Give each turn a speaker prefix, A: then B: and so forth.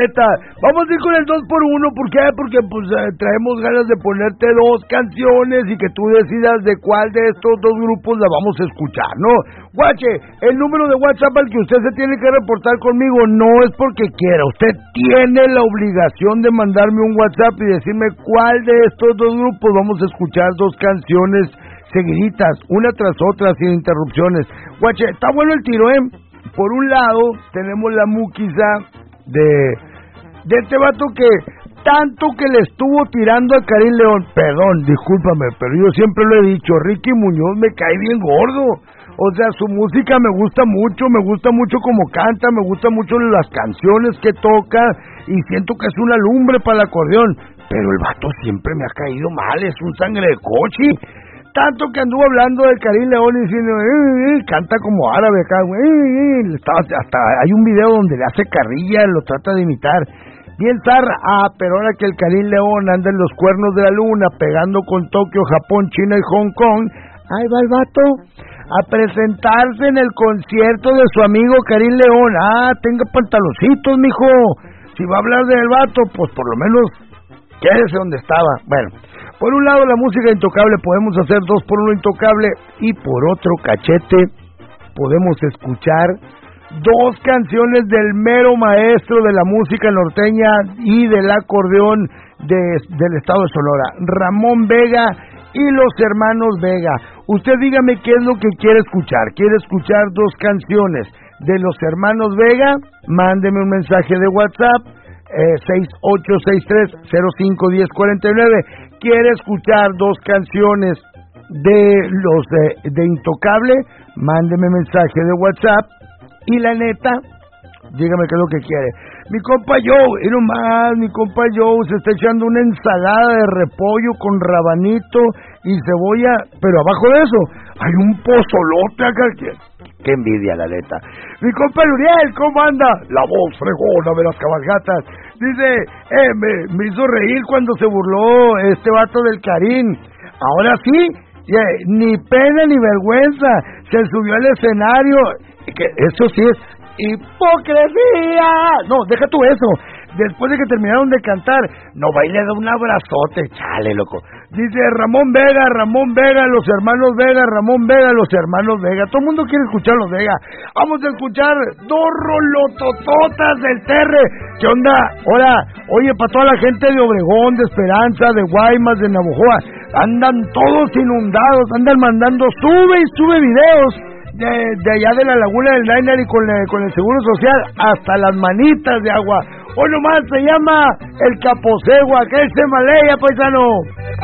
A: Vamos a ir con el 2x1, ¿por qué? Porque pues traemos ganas de ponerte dos canciones y que tú decidas de cuál de estos dos grupos la vamos a escuchar, ¿no? Guache, el número de WhatsApp al que usted se tiene que reportar conmigo no es porque quiera, usted tiene la obligación de mandarme un WhatsApp y decirme cuál de estos dos grupos vamos a escuchar dos canciones seguiditas, una tras otra, sin interrupciones. Guache, está bueno el tiro, ¿eh? Por un lado, tenemos la muquiza de este vato que tanto que le estuvo tirando a Karim León. Perdón, discúlpame, pero yo siempre lo he dicho, Ricky Muñoz me cae bien gordo. O sea, su música me gusta mucho como canta, me gustan mucho las canciones que toca y siento que es una lumbre para el acordeón. Pero el vato siempre me ha caído mal, es un sangre de coche. Tanto que anduvo hablando de Karim León y diciendo, canta como árabe acá, güey. Hasta hay un video donde le hace carrilla, lo trata de imitar. Bien zarra. Pero ahora que el Karim León anda en los cuernos de la luna, pegando con Tokio, Japón, China y Hong Kong, ahí va el vato a presentarse en el concierto de su amigo Karim León. Tenga pantaloncitos, mijo. Si va a hablar del vato, pues por lo menos quédese donde estaba. Bueno, por un lado la música intocable, podemos hacer 2x1 intocable, y por otro cachete podemos escuchar dos canciones del mero maestro de la música norteña y del acordeón del estado de Sonora, Ramón Vega y los hermanos Vega. Usted dígame qué es lo que quiere escuchar. ¿Quiere escuchar dos canciones de los hermanos Vega? Mándeme un mensaje de WhatsApp 6863-051049. ¿Quiere escuchar dos canciones de los de Intocable? Mándeme mensaje de WhatsApp. Y la neta, dígame qué es lo que quiere. Mi compa Joe, y nomás, mi compa Joe se está echando una ensalada de repollo con rabanito y cebolla, pero abajo de eso hay un pozolote acá. Qué envidia, la neta. Mi compa Luriel, ¿cómo anda? La voz fregona de las cabalgatas. Dice, me hizo reír cuando se burló este vato del Karim. Ahora sí, ni pena ni vergüenza, se subió al escenario, que eso sí es hipocresía. No, deja tú eso. Después de que terminaron de cantar, no va y le da un abrazote, chale, loco. Dice Ramón Vega, los hermanos Vega, Ramón Vega, los hermanos Vega. Todo el mundo quiere escuchar los Vega. Vamos a escuchar dos rolotototas del Terre. ¿Qué onda? Ahora, oye, para toda la gente de Obregón, de Esperanza, de Guaymas, de Navojoa, andan todos inundados, andan mandando, sube y sube videos de allá de la laguna del Nainer y con el Seguro Social hasta las manitas de agua. Hoy nomás se llama el Caposegua, que se malea, paisano.